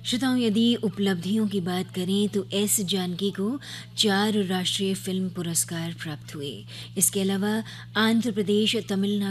श्रोताओं, यदि उपलब्धियों की बात करें तो एस जानकी को 4 राष्ट्रीय फिल्म पुरस्कार प्राप्त हुए। इसके अलावा आंध्र प्रदेश, तमिलनाडु